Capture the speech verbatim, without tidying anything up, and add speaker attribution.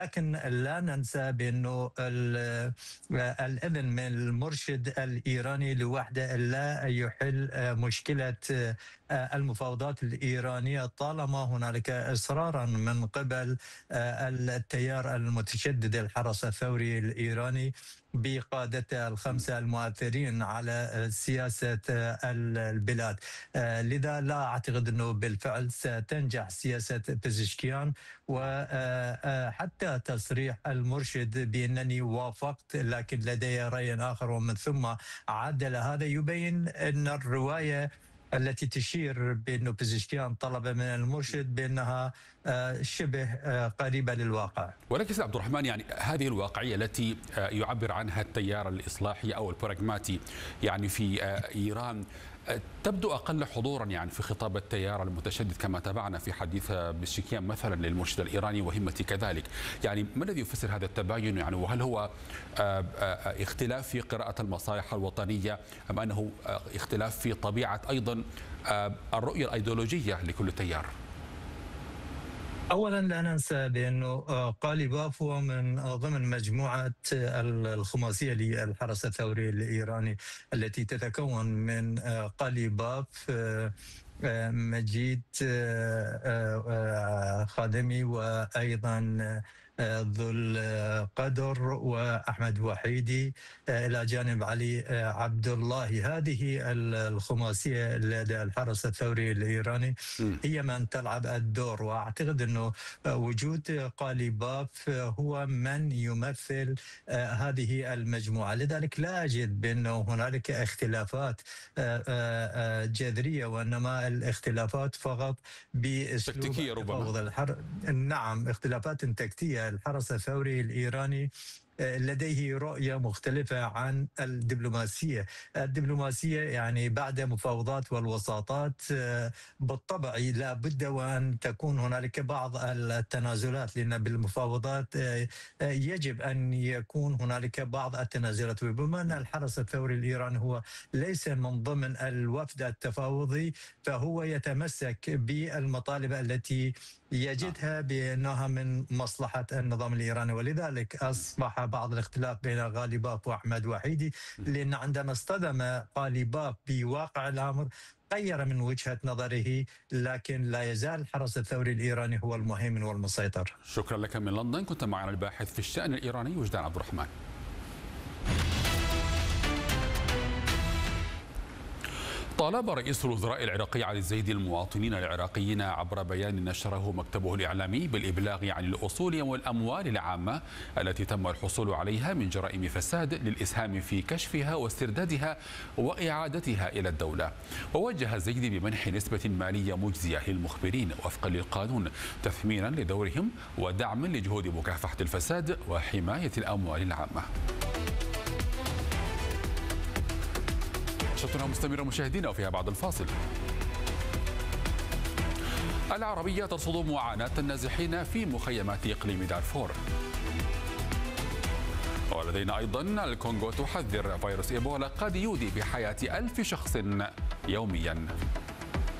Speaker 1: لكن لا ننسى بأنه ال- الإذن من المرشد الإيراني لوحده لا يحل مشكلة المفاوضات الإيرانية، طالما هنالك إصرارا من قبل التيار المتشدد الحرس الثوري الإيراني بقادته الخمسة المؤثرين على سياسة البلاد. لذا لا أعتقد أنه بالفعل ستنجح سياسة بزشكيان، وحتى تصريح المرشد بأنني وافقت لكن لدي رأي آخر ومن ثم عدل، هذا يبين أن الرواية التي تشير بأن بزشكيان طلب من المرشد بأنها شبه قريبة للواقع.
Speaker 2: ولكن سيد عبد الرحمن، يعني هذه الواقعية التي يعبر عنها التيار الإصلاحي أو البراغماتي يعني في إيران تبدو أقل حضورا يعني في خطاب التيار المتشدد، كما تابعنا في حديث بزشكيان مثلا للمرشد الإيراني وهمتي كذلك. يعني ما الذي يفسر هذا التباين؟ يعني وهل هو اختلاف في قراءة المصالح الوطنية أم أنه اختلاف في طبيعة أيضا الرؤية الأيديولوجية لكل تيار؟
Speaker 1: اولا لا ننسى بانه قاليباف هو من ضمن مجموعه الخماسيه للحرس الثوري الايراني التي تتكون من قاليباف، مجيد خادمي، وايضا ذو القدر واحمد وحيدي، الى جانب علي عبد الله. هذه الخماسيه لدى الحرس الثوري الايراني هي من تلعب الدور، واعتقد انه وجود قاليباف هو من يمثل هذه المجموعه. لذلك لا اجد بانه هنالك اختلافات جذريه، وانما الاختلافات فقط باسلوب تفاوض الحرب. نعم، اختلافات تكتيكيه. الحرس الثوري الإيراني لديه رؤية مختلفة عن الدبلوماسية. الدبلوماسية يعني بعد مفاوضات والوساطات بالطبع لا بد وأن تكون هنالك بعض التنازلات، لأن بالمفاوضات يجب أن يكون هنالك بعض التنازلات. وبما أن الحرس الثوري الإيراني هو ليس من ضمن الوفد التفاوضي، فهو يتمسك بالمطالب التي يجدها بأنها من مصلحة النظام الإيراني، ولذلك أصبح بعض الاختلاف بين قاليباف وأحمد وحيدي، لأن عندما اصطدم قاليباف بواقع الأمر غير من وجهة نظره، لكن لا يزال الحرس الثوري الإيراني هو المهيمن والمسيطر.
Speaker 2: شكرا لك من لندن، كنت معنا الباحث في الشأن الإيراني وجدان عبد الرحمن. طالب رئيس الوزراء العراقي علي الزيدي المواطنين العراقيين عبر بيان نشره مكتبه الإعلامي بالإبلاغ عن الأصول والأموال العامة التي تم الحصول عليها من جرائم فساد للإسهام في كشفها واستردادها وإعادتها إلى الدولة. ووجه الزيدي بمنح نسبة مالية مجزية للمخبرين وفقا للقانون، تثمينا لدورهم ودعما لجهود مكافحة الفساد وحماية الأموال العامة. نشرتنا مستمرة مشاهدينا وفيها بعد الفاصل. العربية ترصد معاناة النازحين في مخيمات إقليم دارفور. ولدينا أيضا الكونغو تحذر فيروس إيبولا قد يودي بحياة ألف شخص يوميا.